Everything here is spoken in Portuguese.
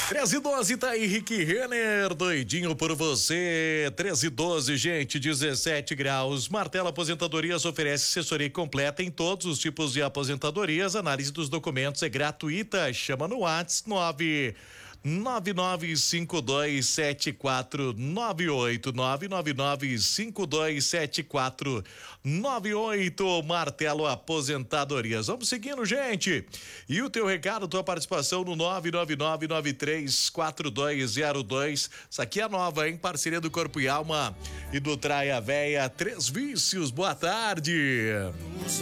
13h12, tá aí, Rick Renner, doidinho por você. 13h12, gente, 17 graus. Martelo Aposentadorias oferece assessoria completa em todos os tipos de aposentadorias. Análise dos documentos é gratuita. Chama no WhatsApp 999527498 999527498. Martelo Aposentadorias. Vamos seguindo, gente. E o teu recado, tua participação no 999934202. Isso aqui é nova, hein? Parceria do Corpo e Alma e do Traia Véia. Três Vícios. Boa tarde.